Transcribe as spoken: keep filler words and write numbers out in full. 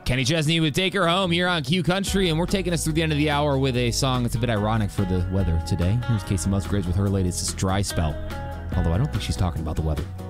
Kenny Chesney would Take Her Home here on Q Country, and we're taking us through the end of the hour with a song that's a bit ironic for the weather today. Here's Casey Musgraves with her latest Dry Spell, although I don't think she's talking about the weather.